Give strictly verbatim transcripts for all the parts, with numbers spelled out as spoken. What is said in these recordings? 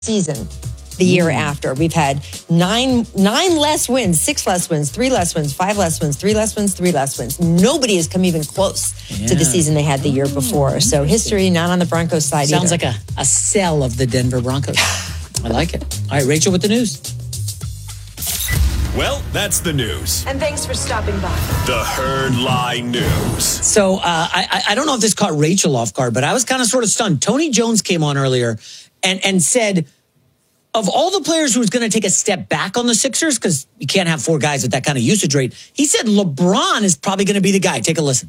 season the year mm. after. We've had nine nine less wins, six less wins, three less wins, five less wins, three less wins, three less wins. Nobody has come even close yeah. to the season they had the year before. So history not on the Broncos side Sounds either. like a, a sell of the Denver Broncos. I like it. All right, Rachel with the news. Well, that's the news. And thanks for stopping by. The Herd Lie News. So uh, I, I don't know if this caught Rachel off guard, but I was kind of sort of stunned. Tony Jones came on earlier and, and said, of all the players who's going to take a step back on the Sixers, because you can't have four guys with that kind of usage rate, he said LeBron is probably going to be the guy. Take a listen.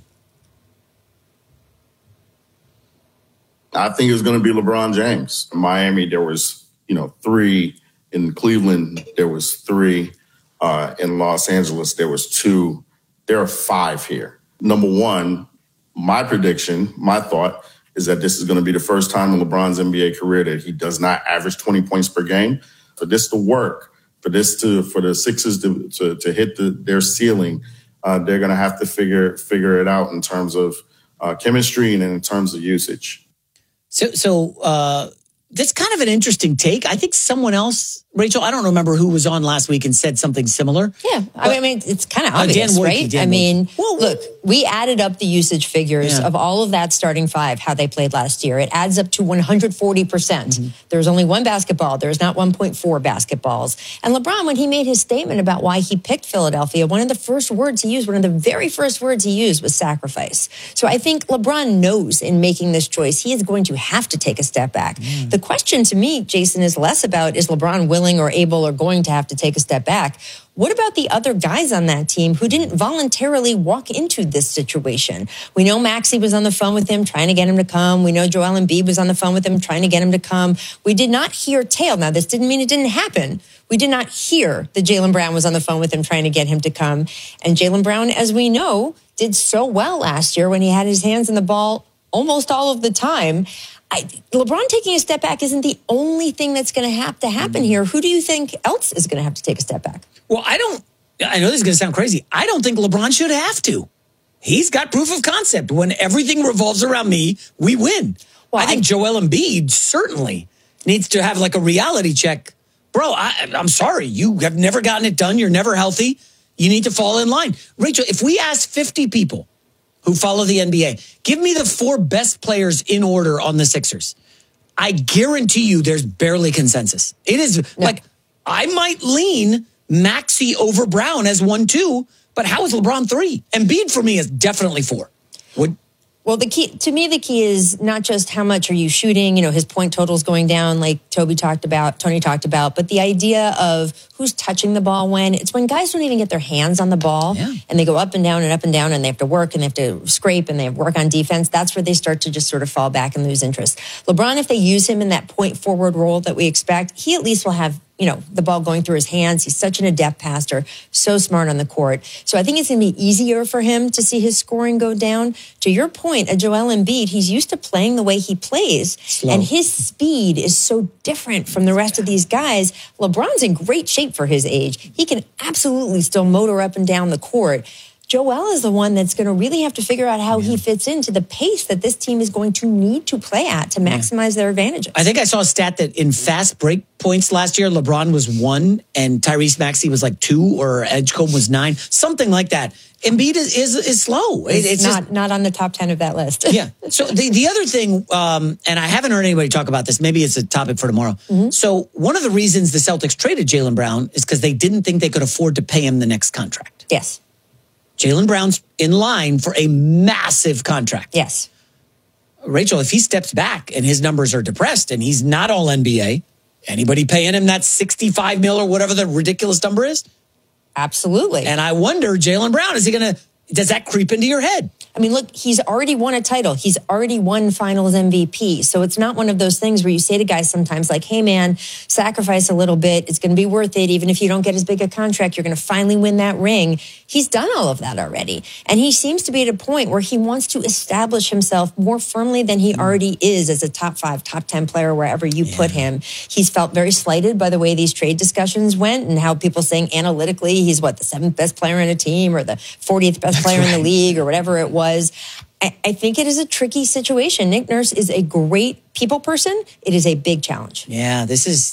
I think it was going to be LeBron James. In Miami, there was, you know, three. In Cleveland, there was three. Uh, in Los Angeles, there was two. There are five here. Number one, my prediction, my thought, is that this is going to be the first time in LeBron's N B A career that he does not average twenty points per game. For this to work, for this to, for the Sixers to to, to hit the, their ceiling, uh, they're going to have to figure figure it out in terms of uh, chemistry and in terms of usage. So, so uh, that's kind of an interesting take. I think someone else, Rachel, I don't remember who was on last week and said something similar. Yeah, I mean, it's kind of obvious, uh, right? Dan I mean, whoa, whoa. Look, we added up the usage figures yeah. of all of that starting five, how they played last year. It adds up to one hundred forty percent. Mm-hmm. There's only one basketball. There's not one point four basketballs. And LeBron, when he made his statement about why he picked Philadelphia, one of the first words he used, one of the very first words he used was sacrifice. So I think LeBron knows in making this choice, he is going to have to take a step back. Mm. The question to me, Jason, is less about is LeBron willing or able or going to have to take a step back. What about the other guys on that team who didn't voluntarily walk into this situation? We know Maxey was on the phone with him, trying to get him to come. We know Joel Embiid was on the phone with him, trying to get him to come. We did not hear tale. Now, this didn't mean it didn't happen. We did not hear that Jaylen Brown was on the phone with him, trying to get him to come. And Jaylen Brown, as we know, did so well last year when he had his hands on the ball almost all of the time. I, LeBron taking a step back isn't the only thing that's going to have to happen here. Who do you think else is going to have to take a step back? Well, I don't, I know this is going to sound crazy. I don't think LeBron should have to. He's got proof of concept. When everything revolves around me, we win. Well, I think I, Joel Embiid certainly needs to have like a reality check. Bro, I, I'm sorry. You have never gotten it done. You're never healthy. You need to fall in line. Rachel, if we ask fifty people who follow the N B A, give me the four best players in order on the Sixers, I guarantee you there's barely consensus. It is no. like, I might lean Maxey over Brown as one, two, but how is LeBron three? Embiid for me is definitely four. Would Well, the key to me, the key is not just how much are you shooting, you know, his point total's going down like Toby talked about, Tony talked about, but the idea of who's touching the ball when. It's when guys don't even get their hands on the ball yeah. and they go up and down and up and down and they have to work and they have to scrape and they have to work on defense. That's where they start to just sort of fall back and lose interest. LeBron, if they use him in that point forward role that we expect, he at least will have, you know, the ball going through his hands. He's such an adept passer, so smart on the court. So I think it's going to be easier for him to see his scoring go down. To your point, a Joel Embiid, he's used to playing the way he plays, Slow. and his speed is so different from the rest of these guys. LeBron's in great shape for his age. He can absolutely still motor up and down the court. Joel is the one that's going to really have to figure out how yeah. he fits into the pace that this team is going to need to play at to maximize yeah. their advantages. I think I saw a stat that in fast break points last year, LeBron was one and Tyrese Maxey was like two, or Edgecombe was nine, something like that. Embiid is is, is slow. It's, it's not just, not on the top ten of that list. yeah. So the, the other thing, um, and I haven't heard anybody talk about this, maybe it's a topic for tomorrow. Mm-hmm. So one of the reasons the Celtics traded Jaylen Brown is because they didn't think they could afford to pay him the next contract. Yes. Jaylen Brown's in line for a massive contract. Yes. Rachel, if he steps back and his numbers are depressed and he's not all N B A, anybody paying him that sixty-five mil or whatever the ridiculous number is? Absolutely. And I wonder, Jaylen Brown, is he going to, does that creep into your head? I mean, look, he's already won a title. He's already won Finals M V P. So it's not one of those things where you say to guys sometimes like, hey, man, sacrifice a little bit. It's going to be worth it. Even if you don't get as big a contract, you're going to finally win that ring. He's done all of that already. And he seems to be at a point where he wants to establish himself more firmly than he already is as a top five, top ten player, wherever you yeah. put him. He's felt very slighted by the way these trade discussions went and how people saying analytically he's, what, the seventh best player in a team or the fortieth best That's player right. in the league or whatever it was. I, I think it is a tricky situation. Nick Nurse is a great people person. It is a big challenge. Yeah, this is